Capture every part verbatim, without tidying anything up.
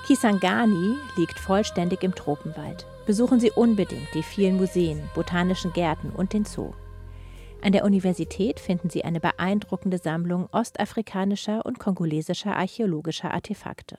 Kisangani liegt vollständig im Tropenwald. Besuchen Sie unbedingt die vielen Museen, botanischen Gärten und den Zoo. An der Universität finden Sie eine beeindruckende Sammlung ostafrikanischer und kongolesischer archäologischer Artefakte.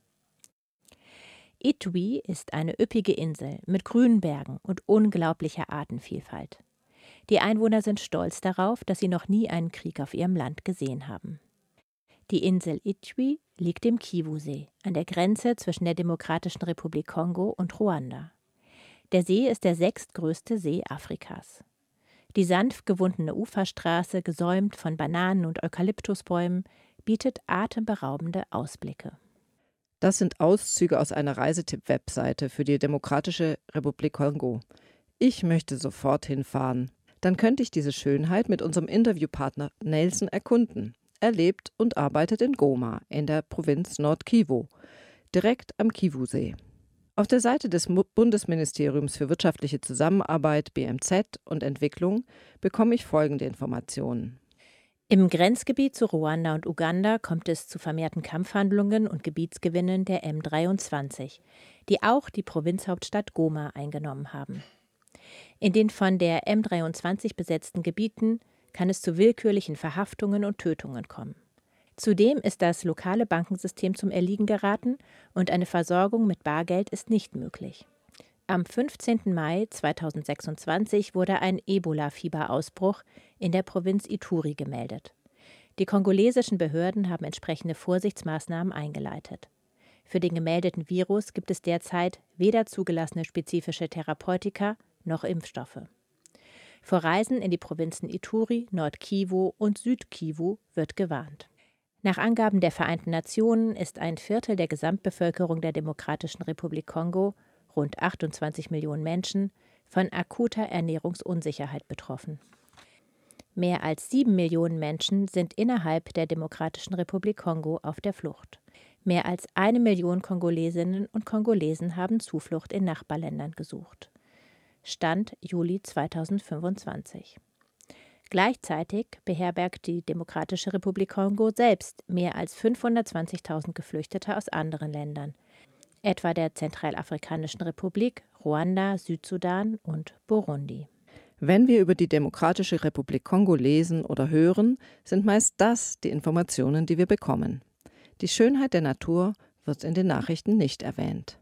Ituri ist eine üppige Insel mit grünen Bergen und unglaublicher Artenvielfalt. Die Einwohner sind stolz darauf, dass sie noch nie einen Krieg auf ihrem Land gesehen haben. Die Insel Ituri liegt im Kivu-See, an der Grenze zwischen der Demokratischen Republik Kongo und Ruanda. Der See ist der sechstgrößte See Afrikas. Die sanft gewundene Uferstraße, gesäumt von Bananen- und Eukalyptusbäumen, bietet atemberaubende Ausblicke. Das sind Auszüge aus einer Reisetipp-Webseite für die Demokratische Republik Kongo. Ich möchte sofort hinfahren. Dann könnte ich diese Schönheit mit unserem Interviewpartner Nelson erkunden. Er lebt und arbeitet in Goma, in der Provinz Nord-Kivu, direkt am Kivu-See. Auf der Seite des Bundesministeriums für wirtschaftliche Zusammenarbeit, B M Z und Entwicklung bekomme ich folgende Informationen. Im Grenzgebiet zu Ruanda und Uganda kommt es zu vermehrten Kampfhandlungen und Gebietsgewinnen der M dreiundzwanzig, die auch die Provinzhauptstadt Goma eingenommen haben. In den von der M dreiundzwanzig besetzten Gebieten kann es zu willkürlichen Verhaftungen und Tötungen kommen. Zudem ist das lokale Bankensystem zum Erliegen geraten und eine Versorgung mit Bargeld ist nicht möglich. Am fünfzehnten Mai zweitausendsechsundzwanzig wurde ein Ebola-Fieberausbruch in der Provinz Ituri gemeldet. Die kongolesischen Behörden haben entsprechende Vorsichtsmaßnahmen eingeleitet. Für den gemeldeten Virus gibt es derzeit weder zugelassene spezifische Therapeutika noch Impfstoffe. Vor Reisen in die Provinzen Ituri, Nord-Kivu und Süd-Kivu wird gewarnt. Nach Angaben der Vereinten Nationen ist ein Viertel der Gesamtbevölkerung der Demokratischen Republik Kongo, rund achtundzwanzig Millionen Menschen, von akuter Ernährungsunsicherheit betroffen. Mehr als sieben Millionen Menschen sind innerhalb der Demokratischen Republik Kongo auf der Flucht. Mehr als eine Million Kongolesinnen und Kongolesen haben Zuflucht in Nachbarländern gesucht. Stand Juli zweitausendfünfundzwanzig. Gleichzeitig beherbergt die Demokratische Republik Kongo selbst mehr als fünfhundertzwanzigtausend Geflüchtete aus anderen Ländern, etwa der Zentralafrikanischen Republik, Ruanda, Südsudan und Burundi. Wenn wir über die Demokratische Republik Kongo lesen oder hören, sind meist das die Informationen, die wir bekommen. Die Schönheit der Natur wird in den Nachrichten nicht erwähnt.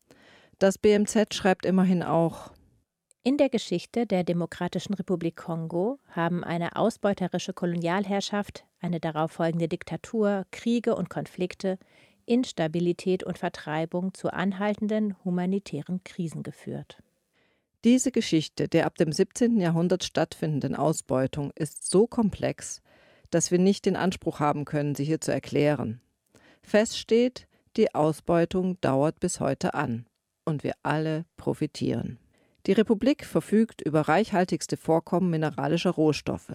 Das B M Z schreibt immerhin auch: In der Geschichte der Demokratischen Republik Kongo haben eine ausbeuterische Kolonialherrschaft, eine darauffolgende Diktatur, Kriege und Konflikte, Instabilität und Vertreibung zu anhaltenden humanitären Krisen geführt. Diese Geschichte der ab dem siebzehnten Jahrhundert stattfindenden Ausbeutung ist so komplex, dass wir nicht den Anspruch haben können, sie hier zu erklären. Fest steht, die Ausbeutung dauert bis heute an und wir alle profitieren. Die Republik verfügt über reichhaltigste Vorkommen mineralischer Rohstoffe.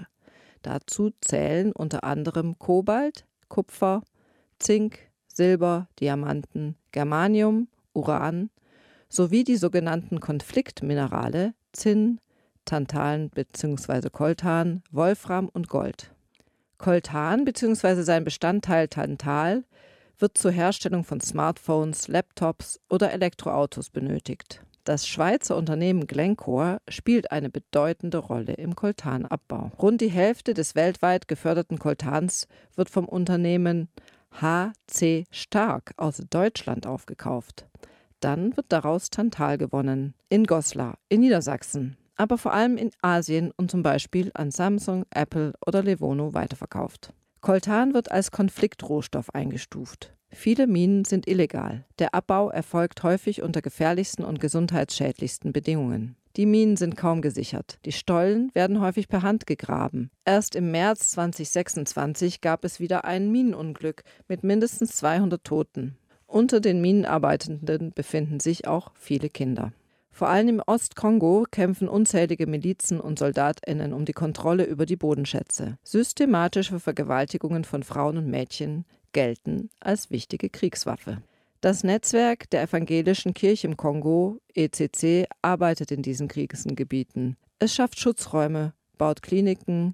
Dazu zählen unter anderem Kobalt, Kupfer, Zink, Silber, Diamanten, Germanium, Uran sowie die sogenannten Konfliktminerale Zinn, Tantal bzw. Coltan, Wolfram und Gold. Coltan bzw. sein Bestandteil Tantal wird zur Herstellung von Smartphones, Laptops oder Elektroautos benötigt. Das Schweizer Unternehmen Glencore spielt eine bedeutende Rolle im Coltanabbau. Rund die Hälfte des weltweit geförderten Coltans wird vom Unternehmen H C Stark aus Deutschland aufgekauft. Dann wird daraus Tantal gewonnen, in Goslar, in Niedersachsen, aber vor allem in Asien und zum Beispiel an Samsung, Apple oder Levono weiterverkauft. Coltan wird als Konfliktrohstoff eingestuft. Viele Minen sind illegal. Der Abbau erfolgt häufig unter gefährlichsten und gesundheitsschädlichsten Bedingungen. Die Minen sind kaum gesichert. Die Stollen werden häufig per Hand gegraben. Erst im März zweitausendsechsundzwanzig gab es wieder ein Minenunglück mit mindestens zweihundert Toten. Unter den Minenarbeitenden befinden sich auch viele Kinder. Vor allem im Ostkongo kämpfen unzählige Milizen und SoldatInnen um die Kontrolle über die Bodenschätze. Systematische Vergewaltigungen von Frauen und Mädchen gelten als wichtige Kriegswaffe. Das Netzwerk der Evangelischen Kirche im Kongo, E C C, arbeitet in diesen Krisengebieten. Es schafft Schutzräume, baut Kliniken,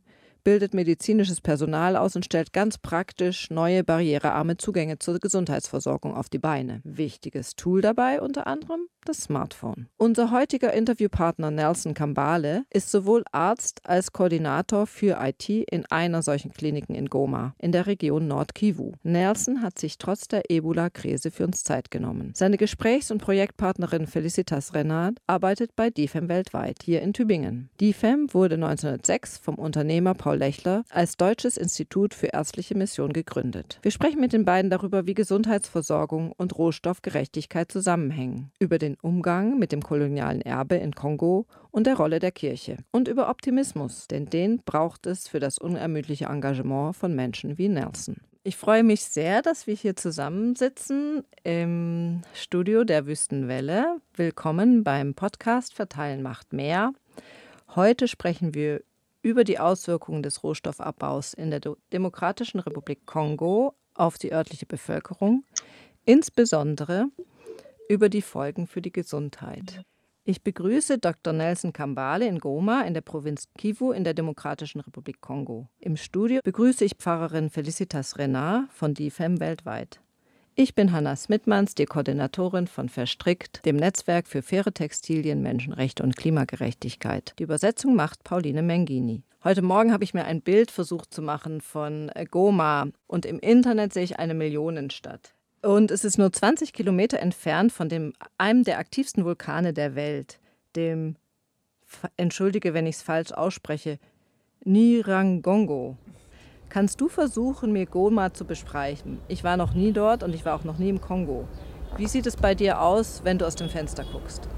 bildet medizinisches Personal aus und stellt ganz praktisch neue barrierearme Zugänge zur Gesundheitsversorgung auf die Beine. Wichtiges Tool dabei unter anderem das Smartphone. Unser heutiger Interviewpartner Nelson Kambale ist sowohl Arzt als Koordinator für I T in einer solchen Kliniken in Goma, in der Region Nord-Kivu. Nelson hat sich trotz der Ebola-Krise für uns Zeit genommen. Seine Gesprächs- und Projektpartnerin Felicitas Renard arbeitet bei D I F E M weltweit, hier in Tübingen. D I F E M wurde neunzehnhundertsechs vom Unternehmer Paul Lechler als Deutsches Institut für ärztliche Mission gegründet. Wir sprechen mit den beiden darüber, wie Gesundheitsversorgung und Rohstoffgerechtigkeit zusammenhängen, über den Umgang mit dem kolonialen Erbe in Kongo und der Rolle der Kirche und über Optimismus, denn den braucht es für das unermüdliche Engagement von Menschen wie Nelson. Ich freue mich sehr, dass wir hier zusammensitzen im Studio der Wüstenwelle. Willkommen beim Podcast Verteilen macht mehr. Heute sprechen wir über die Auswirkungen des Rohstoffabbaus in der Demokratischen Republik Kongo auf die örtliche Bevölkerung, insbesondere über die Folgen für die Gesundheit. Ich begrüße Doktor Nelson Kambale in Goma in der Provinz Kivu in der Demokratischen Republik Kongo. Im Studio begrüße ich Pfarrerin Felicitas Renard von D I F E M weltweit. Ich bin Hanna Smitmans, die Koordinatorin von Verstrickt, dem Netzwerk für faire Textilien, Menschenrechte und Klimagerechtigkeit. Die Übersetzung macht Pauline Mengini. Heute Morgen habe ich mir ein Bild versucht zu machen von Goma und im Internet sehe ich eine Millionenstadt. Und es ist nur zwanzig Kilometer entfernt von dem, einem der aktivsten Vulkane der Welt, dem, entschuldige, wenn ich es falsch ausspreche, Nyiragongo. Kannst du versuchen, mir Goma zu beschreiben? Ich war noch nie dort und ich war auch noch nie im Kongo. Wie sieht es bei dir aus, wenn du aus dem Fenster guckst?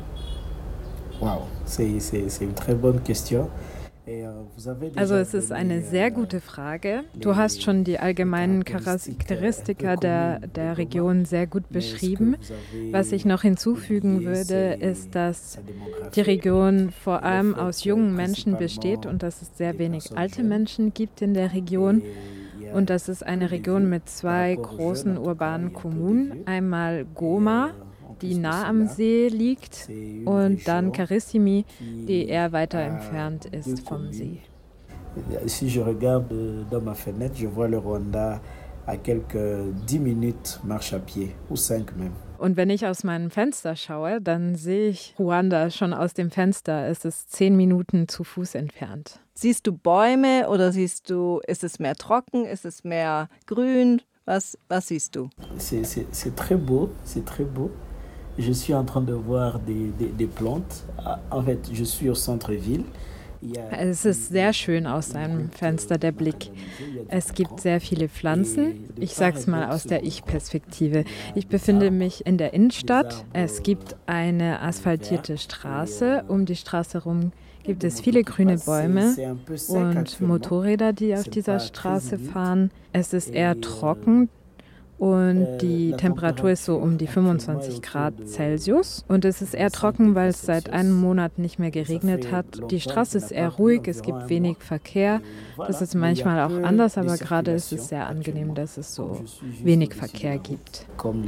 Wow, c'est, c'est, c'est une très bonne question. Also es ist eine sehr gute Frage. Du hast schon die allgemeinen Charakteristika der, der Region sehr gut beschrieben. Was ich noch hinzufügen würde, ist, dass die Region vor allem aus jungen Menschen besteht und dass es sehr wenig alte Menschen gibt in der Region. Und das ist eine Region mit zwei großen urbanen Kommunen. Einmal Goma, die nah am See liegt, und dann Karissimi, die eher weiter entfernt ist vom See. Si je regarde dans ma fenêtre, je vois le Rwanda à quelques dix minutes marche à pied, ou cinq même. Und wenn ich aus meinem Fenster schaue, dann sehe ich Ruanda schon aus dem Fenster. Es ist zehn Minuten zu Fuß entfernt. Siehst du Bäume oder siehst du, ist es mehr trocken, ist es mehr grün? Was, was siehst du? C'est, c'est, c'est très beau, c'est très beau. Je suis en train de voir des, des, des plantes. En fait, je suis au centre-ville. Es ist sehr schön aus seinem Fenster, der Blick. Es gibt sehr viele Pflanzen. Ich sage es mal aus der Ich-Perspektive. Ich befinde mich in der Innenstadt. Es gibt eine asphaltierte Straße. Um die Straße herum gibt es viele grüne Bäume und Motorräder, die auf dieser Straße fahren. Es ist eher trocken. Und die Temperatur ist so um die fünfundzwanzig Grad Celsius. Und es ist eher trocken, weil es seit einem Monat nicht mehr geregnet hat. Die Straße ist eher ruhig, es gibt wenig Verkehr. Das ist manchmal auch anders, aber gerade ist es sehr angenehm, dass es so wenig Verkehr gibt.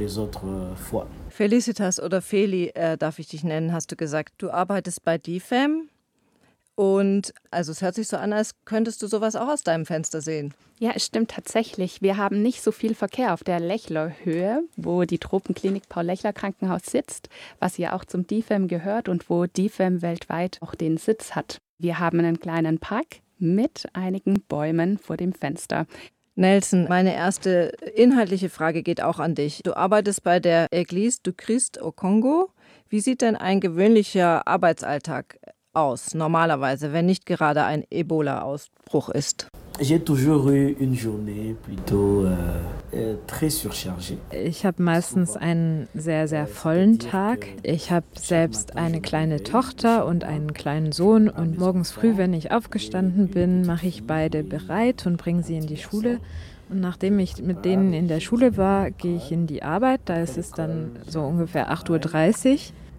Felicitas oder Feli, äh, darf ich dich nennen, hast du gesagt. Du arbeitest bei D I F E M. Und also es hört sich so an, als könntest du sowas auch aus deinem Fenster sehen. Ja, es stimmt tatsächlich. Wir haben nicht so viel Verkehr auf der Lechlerhöhe, wo die Tropenklinik Paul-Lechler-Krankenhaus sitzt, was ja auch zum D I F E M gehört und wo D I F E M weltweit auch den Sitz hat. Wir haben einen kleinen Park mit einigen Bäumen vor dem Fenster. Nelson, meine erste inhaltliche Frage geht auch an dich. Du arbeitest bei der Église du Christ au Congo. Wie sieht denn ein gewöhnlicher Arbeitsalltag aus, normalerweise, wenn nicht gerade ein Ebola-Ausbruch ist? J'ai toujours eu une journée plutôt euh, très surchargée. Ich habe meistens einen sehr, sehr vollen Tag. Ich habe selbst eine kleine Tochter und einen kleinen Sohn und morgens früh, wenn ich aufgestanden bin, mache ich beide bereit und bringe sie in die Schule. Und nachdem ich mit denen in der Schule war, gehe ich in die Arbeit. Da ist es dann so ungefähr acht Uhr dreißig.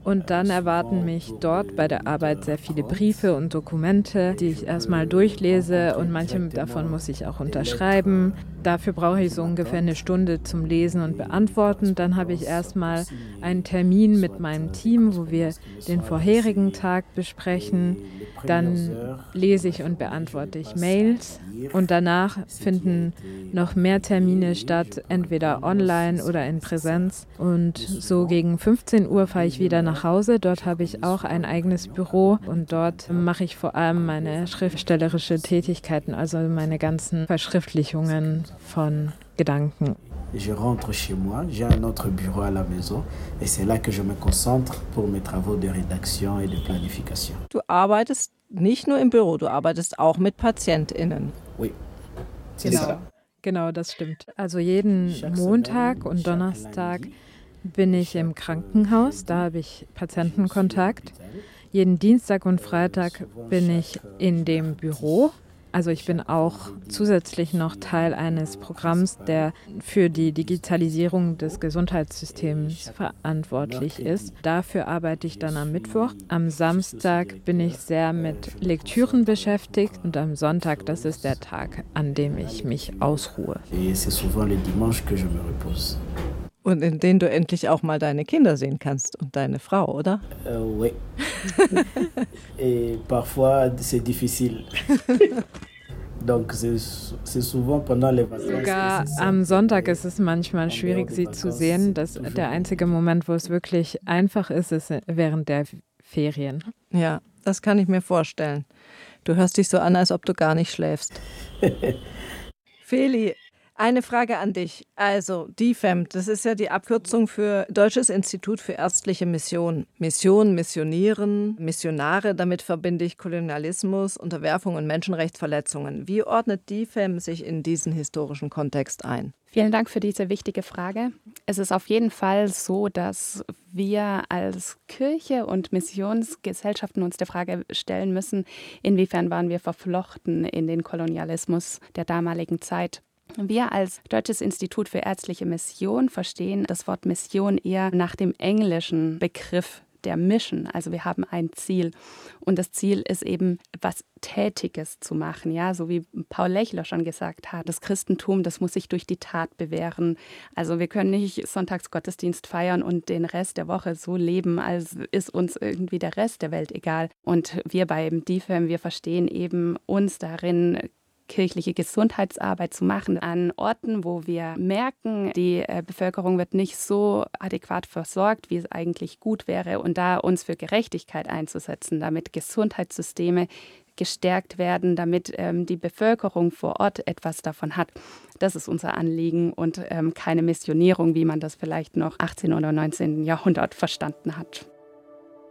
Und dann erwarten mich dort bei der Arbeit sehr viele Briefe und Dokumente, die ich erstmal durchlese und manche davon muss ich auch unterschreiben. Dafür brauche ich so ungefähr eine Stunde zum Lesen und Beantworten. Dann habe ich erstmal einen Termin mit meinem Team, wo wir den vorherigen Tag besprechen. Dann lese ich und beantworte ich Mails und danach finden noch mehr Termine statt, entweder online oder in Präsenz. Und so gegen fünfzehn Uhr fahre ich wieder nach Hause. Dort habe ich auch ein eigenes Büro und dort mache ich vor allem meine schriftstellerische Tätigkeiten, also meine ganzen Verschriftlichungen von Gedanken. Je rentre chez moi, j'ai un autre bureau à la maison et c'est là que je me concentre pour mes travaux de rédaction et de planification. Du arbeitest nicht nur im Büro, du arbeitest auch mit PatientInnen. Oui, c'est Genau. ça. Genau, das stimmt. Also jeden Montag und Donnerstag bin ich im Krankenhaus, da habe ich Patientenkontakt. Jeden Dienstag und Freitag bin ich in dem Büro. Also ich bin auch zusätzlich noch Teil eines Programms, der für die Digitalisierung des Gesundheitssystems verantwortlich ist. Dafür arbeite ich dann am Mittwoch. Am Samstag bin ich sehr mit Lektüren beschäftigt und am Sonntag, das ist der Tag, an dem ich mich ausruhe. Et c'est souvent le dimanche que je me repose. Und in denen du endlich auch mal deine Kinder sehen kannst und deine Frau, oder? Euh, oui. Et parfois, c'est difficile. Donc, c'est c'est souvent pendant les vacances. Sogar am Sonntag ist es manchmal schwierig, sie zu sehen. Das, der einzige Moment, wo es wirklich einfach ist, ist während der Ferien. Ja, das kann ich mir vorstellen. Du hörst dich so an, als ob du gar nicht schläfst. Feli, eine Frage an dich. Also, D F E M, das ist ja die Abkürzung für Deutsches Institut für ärztliche Mission. Mission, Missionieren, Missionare, damit verbinde ich Kolonialismus, Unterwerfung und Menschenrechtsverletzungen. Wie ordnet D F E M sich in diesen historischen Kontext ein? Vielen Dank für diese wichtige Frage. Es ist auf jeden Fall so, dass wir als Kirche und Missionsgesellschaften uns der Frage stellen müssen, inwiefern waren wir verflochten in den Kolonialismus der damaligen Zeit. Wir als Deutsches Institut für ärztliche Mission verstehen das Wort Mission eher nach dem englischen Begriff der Mission. Also wir haben ein Ziel und das Ziel ist eben, was Tätiges zu machen. Ja, so wie Paul Lechler schon gesagt hat, das Christentum, das muss sich durch die Tat bewähren. Also wir können nicht Sonntagsgottesdienst feiern und den Rest der Woche so leben, als ist uns irgendwie der Rest der Welt egal. Und wir beim D F E M, wir verstehen eben uns darin, kirchliche Gesundheitsarbeit zu machen an Orten, wo wir merken, die äh, Bevölkerung wird nicht so adäquat versorgt, wie es eigentlich gut wäre, und da uns für Gerechtigkeit einzusetzen, damit Gesundheitssysteme gestärkt werden, damit ähm, die Bevölkerung vor Ort etwas davon hat. Das ist unser Anliegen und ähm, keine Missionierung, wie man das vielleicht noch achtzehnten oder neunzehnten Jahrhundert verstanden hat.